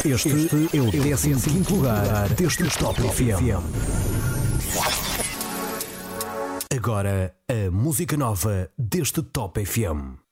Este é o 15º lugar deste Top FM. Agora, a música nova deste Top FM.